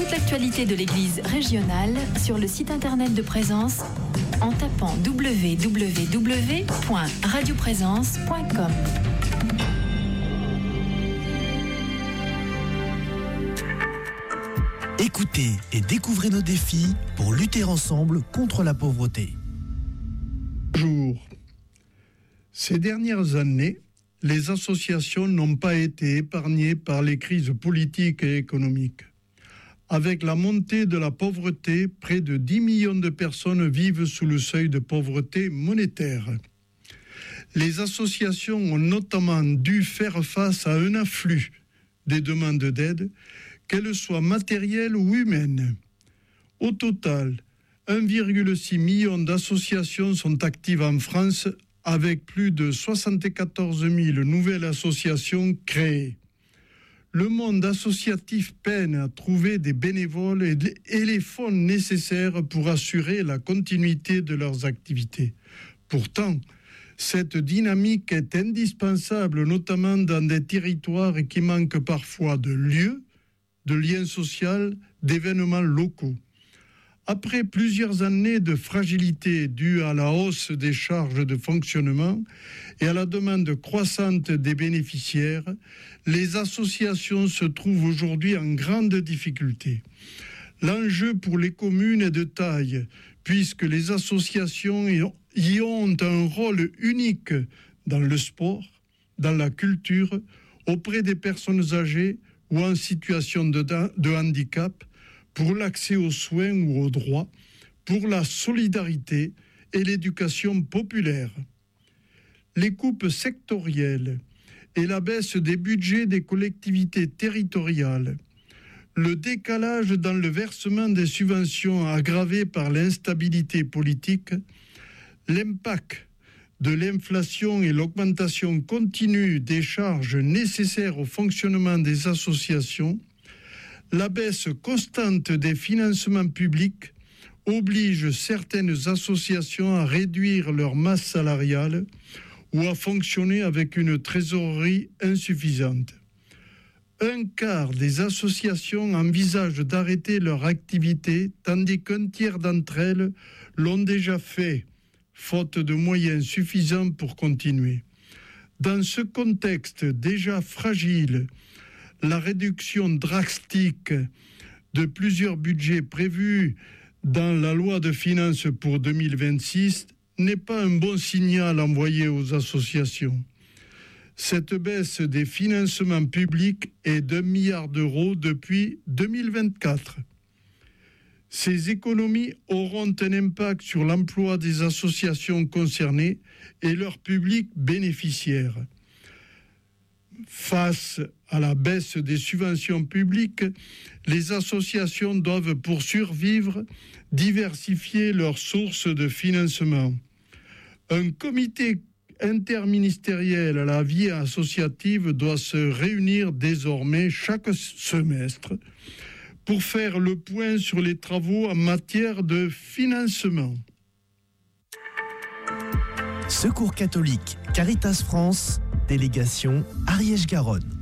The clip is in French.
toute l'actualité de l'Église régionale sur le site internet de Présence en tapant www.radioprésence.com. Écoutez et découvrez nos défis pour lutter ensemble contre la pauvreté. Bonjour. Ces dernières années, les associations n'ont pas été épargnées par les crises politiques et économiques. Avec la montée de la pauvreté, près de 10 millions de personnes vivent sous le seuil de pauvreté monétaire. Les associations ont notamment dû faire face à un afflux des demandes d'aide, qu'elles soient matérielles ou humaines. Au total, 1,6 million d'associations sont actives en France, avec plus de 74 000 nouvelles associations créées. Le monde associatif peine à trouver des bénévoles et les fonds nécessaires pour assurer la continuité de leurs activités. Pourtant, cette dynamique est indispensable, notamment dans des territoires qui manquent parfois de lieux, de liens sociaux, d'événements locaux. Après plusieurs années de fragilité due à la hausse des charges de fonctionnement et à la demande croissante des bénéficiaires, les associations se trouvent aujourd'hui en grande difficulté. L'enjeu pour les communes est de taille, puisque les associations y ont un rôle unique dans le sport, dans la culture, auprès des personnes âgées ou en situation de handicap, pour l'accès aux soins ou aux droits, pour la solidarité et l'éducation populaire. Les coupes sectorielles et la baisse des budgets des collectivités territoriales, le décalage dans le versement des subventions aggravé par l'instabilité politique, l'impact de l'inflation et l'augmentation continue des charges nécessaires au fonctionnement des associations, la baisse constante des financements publics oblige certaines associations à réduire leur masse salariale ou à fonctionner avec une trésorerie insuffisante. Un quart des associations envisagent d'arrêter leur activité, tandis qu'un tiers d'entre elles l'ont déjà fait, faute de moyens suffisants pour continuer. Dans ce contexte déjà fragile, la réduction drastique de plusieurs budgets prévus dans la loi de finances pour 2026 n'est pas un bon signal envoyé aux associations. Cette baisse des financements publics est d'1 milliard d'euros depuis 2024. Ces économies auront un impact sur l'emploi des associations concernées et leur public bénéficiaire. Face à la baisse des subventions publiques, les associations doivent, pour survivre, diversifier leurs sources de financement. Un comité interministériel à la vie associative doit se réunir désormais chaque semestre pour faire le point sur les travaux en matière de financement. Secours catholique Caritas France, délégation Ariège-Garonne.